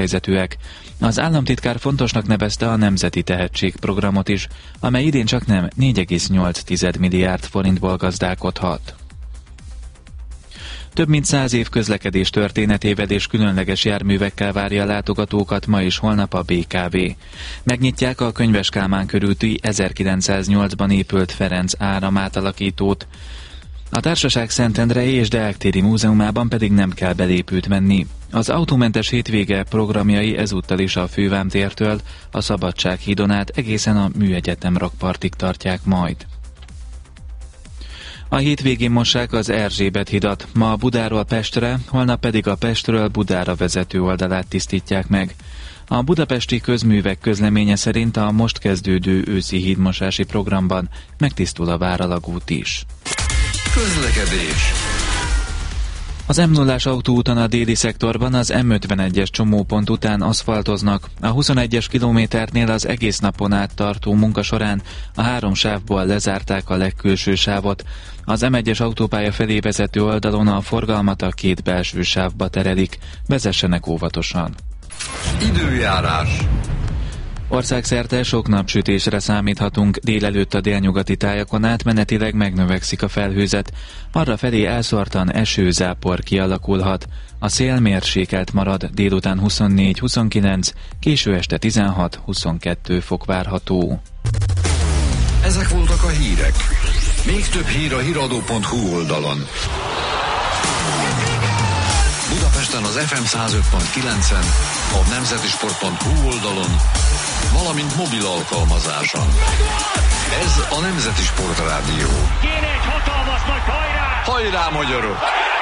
helyzetűek. Az államtitkár fontosnak nevezte a Nemzeti Tehetségprogramot is, amely idén csaknem 4,8 milliárd forintból gazdálkodhat. Több mint 100 év közlekedés történetével és különleges járművekkel várja a látogatókat ma és holnap a BKV. Megnyitják a Könyves Kálmán körúti 1908-ban épült Ferenc áramátalakítót. A társaság Szentendrei és Deák téri múzeumában pedig nem kell belépőt venni. Az autómentes hétvége programjai ezúttal is a Fővámtértől a Szabadsághídon át egészen a Műegyetem rakpartig tartják majd. A hétvégén mossák az Erzsébet hidat, ma Budáról Pestre, holnap pedig a Pestről Budára vezető oldalát tisztítják meg. A Budapesti Közművek közleménye szerint a most kezdődő őszi hídmosási programban megtisztul a Váralagút is. Közlekedés. Az M0-as autóúton a déli szektorban az M51-es csomópont után aszfaltoznak. A 21-es kilométernél az egész napon át tartó munka során a 3 sávból lezárták a legkülső sávot. Az M1-es autópálya felé vezető oldalon a forgalmat a 2 belső sávba terelik. Vezessenek óvatosan. Időjárás. Országszerte sok napsütésre számíthatunk, délelőtt a délnyugati tájakon átmenetileg megnövekszik a felhőzet, arrafelé elszórtan esőzápor kialakulhat. A szél mérsékelt marad, délután 24-29, késő este 16-22 fok várható. Ezek voltak a hírek. Még több hír a hiradó.hu oldalon. Budapesten az FM 105.9-en, a nemzetisport.hu oldalon, valamint mobil alkalmazáson. Ez a Nemzeti Sport Rádió. Kéne egy hatalmas nagy hajrá! Hajrá, magyarok!